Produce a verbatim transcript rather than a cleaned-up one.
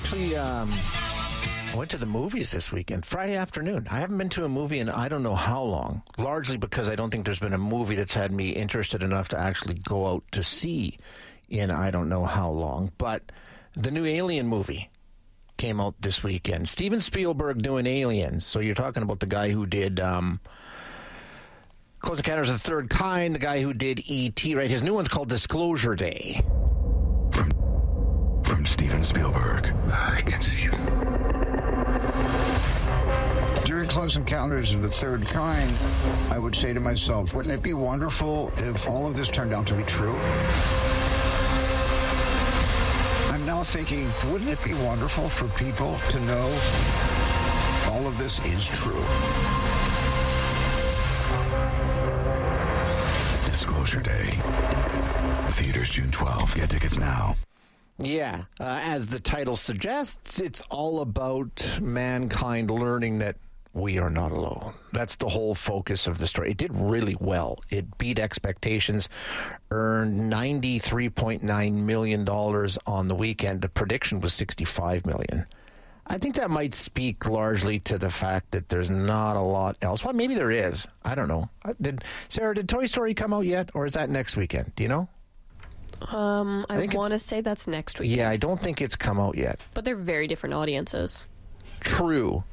actually um, I went to the movies this weekend, Friday afternoon. I haven't been to a movie in I don't know how long, largely because I don't think there's been a movie that's had me interested enough to actually go out to see in I don't know how long. But the new Alien movie came out this weekend. Steven Spielberg doing Aliens. So you're talking about the guy who did um, Close Encounters of the Third Kind, the guy who did E T, right? His new one's called Disclosure Day. From, from Steven Spielberg. I can see you. During Close Encounters of the Third Kind, I would say to myself, wouldn't it be wonderful if all of this turned out to be true? I'm now thinking, wouldn't it be wonderful for people to know all of this is true? Disclosure Day. Theaters June twelfth. Get tickets now. Yeah, uh, as the title suggests, it's all about mankind learning that we are not alone. That's the whole focus of the story. It did really well. It beat expectations, earned ninety-three point nine million dollars on the weekend. The prediction was sixty-five million dollars. I think that might speak largely to the fact that there's not a lot else. Well, maybe there is. I don't know. Did Sarah, did Toy Story come out yet, or is that next weekend? Do you know? Um, I, I want to say that's next week. Yeah, I don't think it's come out yet. But they're very different audiences. True.